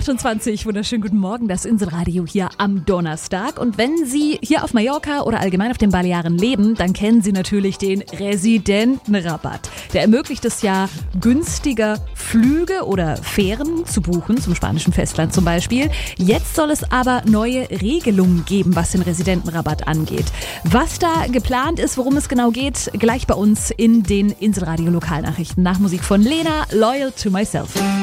7:28 wunderschönen guten Morgen, das Inselradio hier am Donnerstag. Und wenn Sie hier auf Mallorca oder allgemein auf den Balearen leben, dann kennen Sie natürlich den Residentenrabatt. Der ermöglicht es ja, günstiger Flüge oder Fähren zu buchen, zum spanischen Festland zum Beispiel. Jetzt soll es aber neue Regelungen geben, was den Residentenrabatt angeht. Was da geplant ist, worum es genau geht, gleich bei uns in den Inselradio Lokalnachrichten. Nach Musik von Lena, Loyal to Myself.